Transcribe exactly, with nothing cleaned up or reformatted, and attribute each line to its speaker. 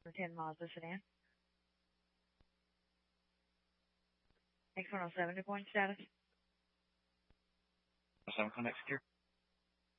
Speaker 1: For ten Mazda sedan. X one oh seven deploying status.
Speaker 2: seven Connect secure.